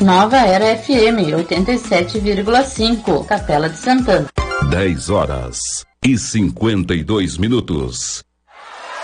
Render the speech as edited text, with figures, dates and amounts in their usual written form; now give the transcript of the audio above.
Nova Era FM 87,5, Capela de Santana. 10 horas e 52 minutos.